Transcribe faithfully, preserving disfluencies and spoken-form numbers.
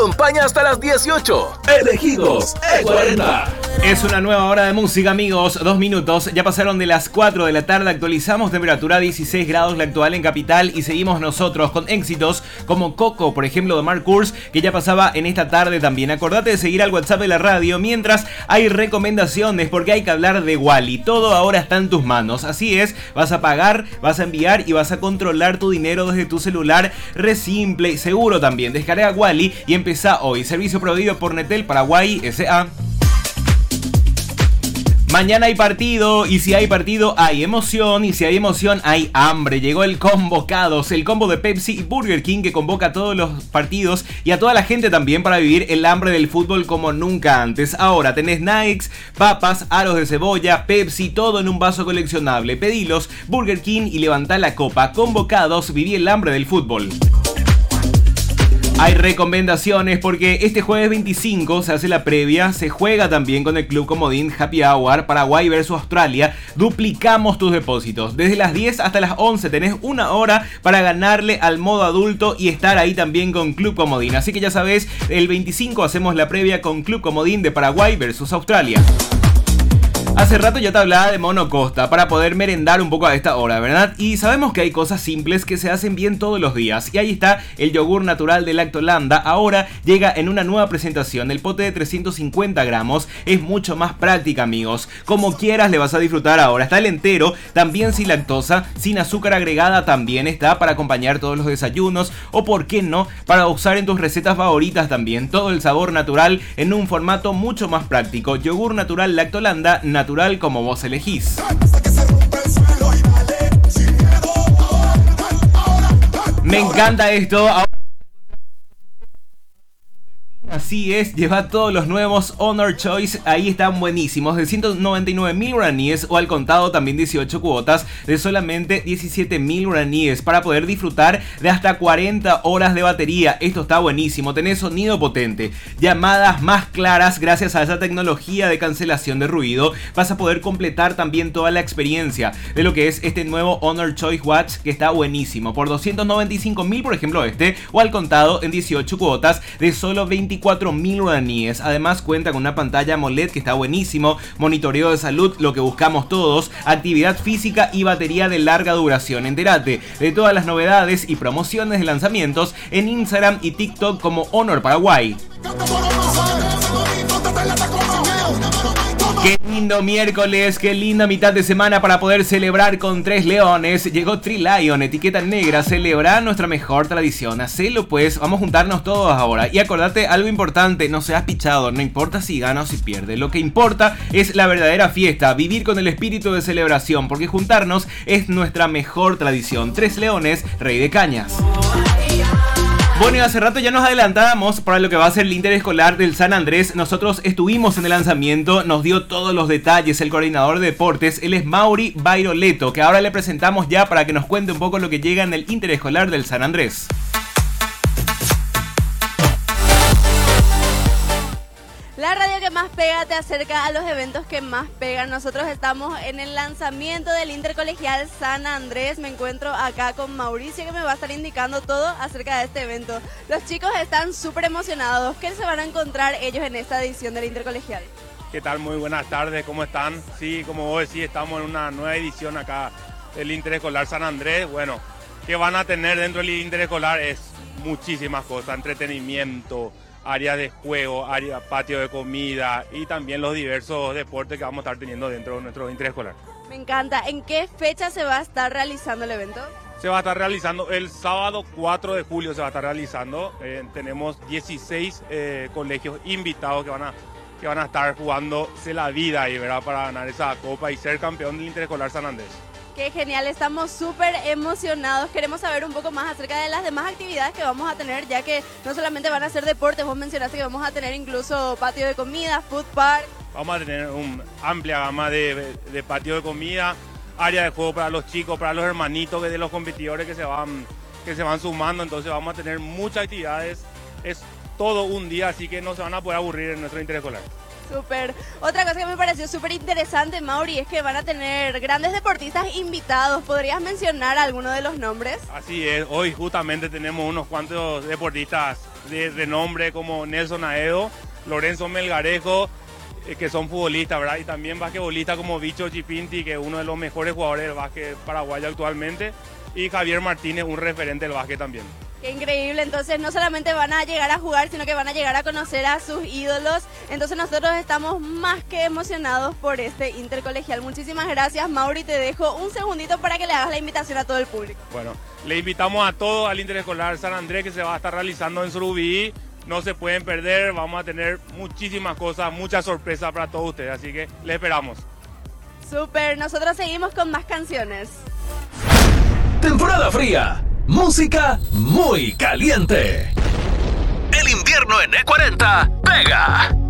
acompaña hasta las dieciocho. Elegidos E cuarenta. Es una nueva hora de música, amigos. Dos minutos, ya pasaron de las cuatro de la tarde. Actualizamos temperatura dieciséis grados la actual en Capital. Y seguimos nosotros con éxitos como Coco, por ejemplo, de Mark Kurz, que ya pasaba en esta tarde también. Acordate de seguir al WhatsApp de la radio mientras hay recomendaciones, porque hay que hablar de Wally. Todo ahora está en tus manos. Así es, vas a pagar, vas a enviar y vas a controlar tu dinero desde tu celular. Re simple y seguro también. Descarga Wally y empezá hoy. Servicio proveído por Netel Paraguay S A. Mañana hay partido, y si hay partido hay emoción, y si hay emoción hay hambre. Llegó el Convocados, el combo de Pepsi y Burger King que convoca a todos los partidos y a toda la gente también para vivir el hambre del fútbol como nunca antes. Ahora tenés Nikes, papas, aros de cebolla, Pepsi, todo en un vaso coleccionable. Pedilos, Burger King y levantá la copa. Convocados, viví el hambre del fútbol. Hay recomendaciones porque este jueves veinticinco se hace la previa, se juega también con el Club Comodín Happy Hour, Paraguay versus Australia. Duplicamos tus depósitos. Desde las diez hasta las once tenés una hora para ganarle al modo adulto y estar ahí también con Club Comodín. Así que ya sabes, el veinticinco hacemos la previa con Club Comodín de Paraguay versus Australia. Hace rato ya te hablaba de Mono Costa para poder merendar un poco a esta hora, ¿verdad? Y sabemos que hay cosas simples que se hacen bien todos los días. Y ahí está el yogur natural de Lactolanda. Ahora llega en una nueva presentación. El pote de trescientos cincuenta gramos es mucho más práctica, amigos. Como quieras le vas a disfrutar ahora. Está el entero, también sin lactosa, sin azúcar agregada. También está para acompañar todos los desayunos. O por qué no, para usar en tus recetas favoritas también. Todo el sabor natural en un formato mucho más práctico. Yogur natural Lactolanda, natural como vos elegís. Me encanta esto. Así es, lleva todos los nuevos Honor Choice, ahí están buenísimos, de ciento noventa y nueve mil guaraníes o al contado también dieciocho cuotas de solamente diecisiete mil guaraníes para poder disfrutar de hasta cuarenta horas de batería. Esto está buenísimo, tenés sonido potente, llamadas más claras gracias a esa tecnología de cancelación de ruido. Vas a poder completar también toda la experiencia de lo que es este nuevo Honor Choice Watch que está buenísimo, por doscientos noventa y cinco mil por ejemplo este, o al contado en dieciocho cuotas de solo veinticuatro mil guaraníes. Además cuenta con una pantalla AMOLED que está buenísimo, monitoreo de salud, lo que buscamos todos, actividad física y batería de larga duración. Entérate de todas las novedades y promociones de lanzamientos en Instagram y TikTok como Honor Paraguay. Qué lindo miércoles, qué linda mitad de semana para poder celebrar con tres leones. Llegó Tri-Lion, etiqueta negra, celebrar nuestra mejor tradición. Hacelo pues, vamos a juntarnos todos ahora. Y acordate algo importante, no seas pichado, no importa si gana o si pierde. Lo que importa es la verdadera fiesta, vivir con el espíritu de celebración, porque juntarnos es nuestra mejor tradición. Tres leones, rey de cañas. Bueno, y hace rato ya nos adelantábamos para lo que va a ser el interescolar del San Andrés. Nosotros estuvimos en el lanzamiento, nos dio todos los detalles el coordinador de deportes. Él es Mauri Bairoleto, que ahora le presentamos ya para que nos cuente un poco lo que llega en el interescolar del San Andrés. La radio que más pega te acerca a los eventos que más pegan. Nosotros estamos en el lanzamiento del Intercolegial San Andrés. Me encuentro acá con Mauricio que me va a estar indicando todo acerca de este evento. Los chicos están súper emocionados. ¿Qué se van a encontrar ellos en esta edición del Intercolegial? ¿Qué tal? Muy buenas tardes, ¿cómo están? Sí, como vos decís, estamos en una nueva edición acá del Interescolar San Andrés. Bueno, ¿qué van a tener dentro del Interescolar? Es muchísimas cosas, entretenimiento, áreas de juego, área, patio de comida y también los diversos deportes que vamos a estar teniendo dentro de nuestro interescolar. Me encanta. ¿En qué fecha se va a estar realizando el evento? Se va a estar realizando el sábado cuatro de julio, se va a estar realizando. Eh, tenemos dieciséis eh, colegios invitados que van a que van a estar jugándose la vida ahí, ¿verdad? Para ganar esa copa y ser campeón del Interescolar San Andrés. Qué genial, estamos súper emocionados. Queremos saber un poco más acerca de las demás actividades que vamos a tener, ya que no solamente van a ser deportes, vos mencionaste que vamos a tener incluso patio de comida, food park. Vamos a tener una amplia gama de, de patio de comida, área de juego para los chicos, para los hermanitos de los competidores que se van, que se van sumando. Entonces vamos a tener muchas actividades, es todo un día, así que no se van a poder aburrir en nuestro interescolar. Súper. Otra cosa que me pareció súper interesante, Mauri, es que van a tener grandes deportistas invitados. ¿Podrías mencionar alguno de los nombres? Así es, hoy justamente tenemos unos cuantos deportistas de renombre como Nelson Aedo, Lorenzo Melgarejo, eh, que son futbolistas, ¿verdad? Y también basquetbolistas como Bicho Chipinti, que es uno de los mejores jugadores del básquet paraguayo actualmente, y Javier Martínez, un referente del básquet también. Qué increíble, entonces no solamente van a llegar a jugar, sino que van a llegar a conocer a sus ídolos. Entonces nosotros estamos más que emocionados por este intercolegial. Muchísimas gracias, Mauri. Te dejo un segundito para que le hagas la invitación a todo el público. Bueno, le invitamos a todos al Interescolar San Andrés, que se va a estar realizando en Surubí. No se pueden perder, vamos a tener muchísimas cosas, muchas sorpresas para todos ustedes, así que les esperamos. Súper, nosotros seguimos con más canciones. Temporada fría. Música muy caliente. El invierno en E cuarenta pega.